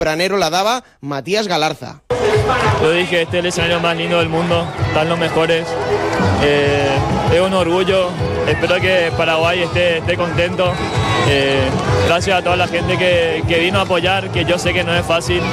Pranero la daba Matías Galarza. Yo dije, este es el escenario más lindo del mundo, están los mejores, es un orgullo, espero que Paraguay esté contento, gracias a toda la gente que vino a apoyar, que yo sé que no es fácil,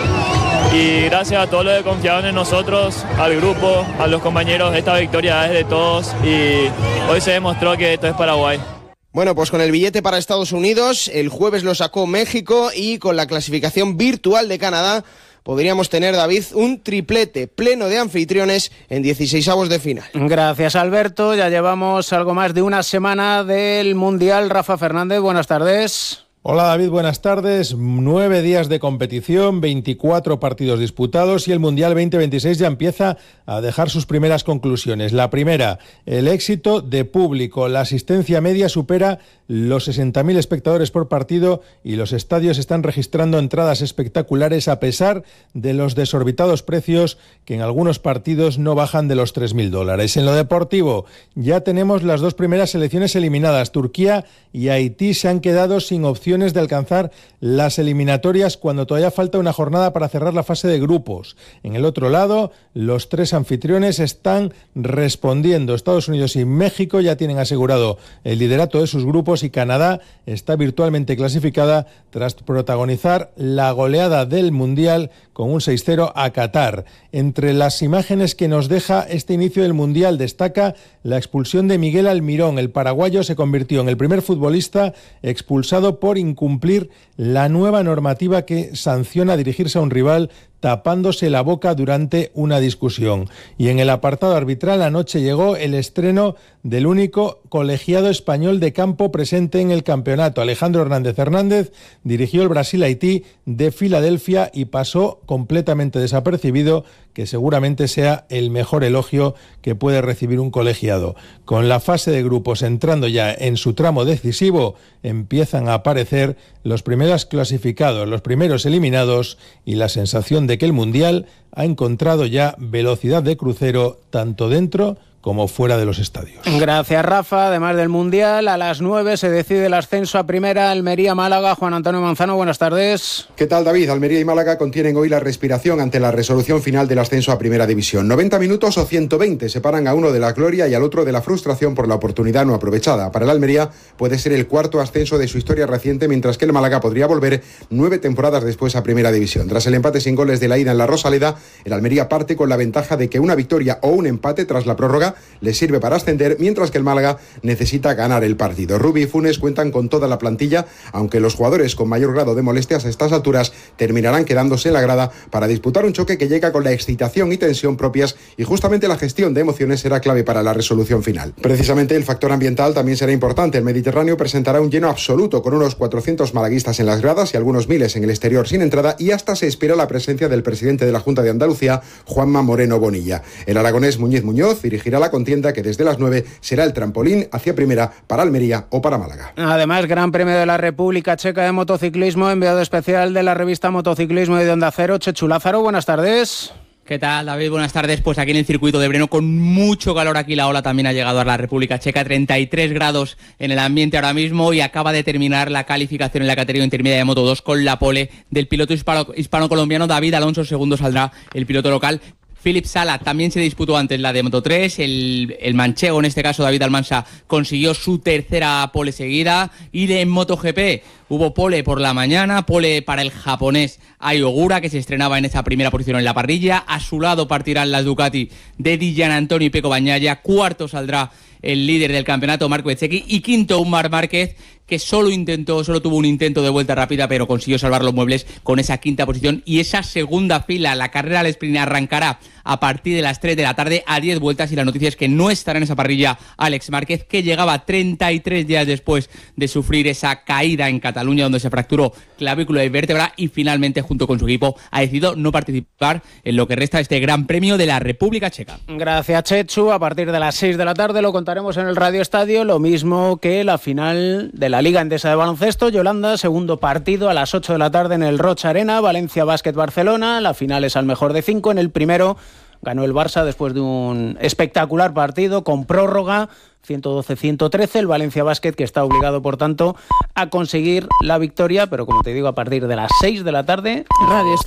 y gracias a todos los que confiaron en nosotros, al grupo, a los compañeros, esta victoria es de todos y hoy se demostró que esto es Paraguay. Bueno, pues con el billete para Estados Unidos, el jueves lo sacó México y con la clasificación virtual de Canadá podríamos tener, David, un triplete pleno de anfitriones en 16avos de final. Gracias, Alberto. Ya llevamos algo más de una semana del Mundial. Rafa Fernández, buenas tardes. Hola David, buenas tardes. 9 días de competición, 24 partidos disputados y el Mundial 2026 ya empieza a dejar sus primeras conclusiones. La primera, el éxito de público. La asistencia media supera los 60.000 espectadores por partido y los estadios están registrando entradas espectaculares a pesar de los desorbitados precios que en algunos partidos no bajan de los $3.000. En lo deportivo ya tenemos las dos primeras selecciones eliminadas. Turquía y Haití se han quedado sin opciones de alcanzar las eliminatorias cuando todavía falta una jornada para cerrar la fase de grupos. En el otro lado, los tres anfitriones están respondiendo. Estados Unidos y México ya tienen asegurado el liderato de sus grupos y Canadá está virtualmente clasificada tras protagonizar la goleada del Mundial con un 6-0 a Qatar. Entre las imágenes que nos deja este inicio del Mundial destaca la expulsión de Miguel Almirón. El paraguayo se convirtió en el primer futbolista expulsado por incumplir la nueva normativa que sanciona dirigirse a un rival tapándose la boca durante una discusión. Y en el apartado arbitral anoche llegó el estreno del único colegiado español de campo presente en el campeonato. Alejandro Hernández dirigió el Brasil-Haití de Filadelfia y pasó completamente desapercibido, que seguramente sea el mejor elogio que puede recibir un colegiado. Con la fase de grupos entrando ya en su tramo decisivo, empiezan a aparecer los primeros clasificados, los primeros eliminados y la sensación de que el Mundial ha encontrado ya velocidad de crucero tanto dentro como fuera de los estadios. Gracias, Rafa. Además del Mundial, a las 9 se decide el ascenso a Primera, Almería-Málaga. Juan Antonio Manzano, buenas tardes. ¿Qué tal, David? Almería y Málaga contienen hoy la respiración ante la resolución final del ascenso a Primera División. 90 minutos o 120 separan a uno de la gloria y al otro de la frustración por la oportunidad no aprovechada. Para el Almería puede ser el cuarto ascenso de su historia reciente, mientras que el Málaga podría volver 9 temporadas después a Primera División. Tras el empate sin goles de la ida en la Rosaleda, el Almería parte con la ventaja de que una victoria o un empate tras la prórroga le sirve para ascender, mientras que el Málaga necesita ganar el partido. Rubí y Funes cuentan con toda la plantilla, aunque los jugadores con mayor grado de molestias a estas alturas terminarán quedándose en la grada para disputar un choque que llega con la excitación y tensión propias, y justamente la gestión de emociones será clave para la resolución final. Precisamente el factor ambiental también será importante. El Mediterráneo presentará un lleno absoluto con unos 400 malaguistas en las gradas y algunos miles en el exterior sin entrada, y hasta se espera la presencia del presidente de la Junta de Andalucía, Juanma Moreno Bonilla. El aragonés Muñiz Muñoz dirigirá la contienda que desde las 9 será el trampolín hacia Primera para Almería o para Málaga. Además, Gran Premio de la República Checa de Motociclismo, enviado especial de la revista Motociclismo y de Onda Cero, Chechu Lázaro, buenas tardes. ¿Qué tal, David? Buenas tardes. Pues aquí en el circuito de Breno, con mucho calor aquí, la ola también ha llegado a la República Checa, 33 grados en el ambiente ahora mismo, y acaba de terminar la calificación en la categoría intermedia de Moto 2 con la pole del piloto hispano-colombiano David Alonso. Segundo saldrá el piloto local Philip Sala. También se disputó antes la de Moto 3, el manchego, en este caso David Almansa, consiguió su tercera pole seguida, y en MotoGP hubo pole por la mañana, pole para el japonés Ai Ogura, que se estrenaba en esa primera posición en la parrilla. A su lado partirán las Ducati de Di Gianantonio y Pecco Bagnaia. Cuarto saldrá el líder del campeonato, Marco Bezzecchi, y quinto un Marc Márquez, que solo tuvo un intento de vuelta rápida, pero consiguió salvar los muebles con esa quinta posición y esa segunda fila. La carrera al sprint arrancará a partir de las 3 de la tarde a 10 vueltas, y la noticia es que no estará en esa parrilla Alex Márquez, que llegaba 33 días después de sufrir esa caída en Cataluña, donde se fracturó clavícula y vértebra, y finalmente, junto con su equipo, ha decidido no participar en lo que resta de este Gran Premio de la República Checa. Gracias, Chechu. A partir de las 6 de la tarde lo contaremos en el Radio Estadio, lo mismo que la final de la Liga Endesa de baloncesto. Yolanda, segundo partido a las 8 de la tarde en el Rocha Arena, Valencia Básquet Barcelona. La final es al mejor de 5. En el primero, ganó el Barça después de un espectacular partido con prórroga, 112-113, el Valencia Basket, que está obligado, por tanto, a conseguir la victoria, pero como te digo, a partir de las 6 de la tarde, Radio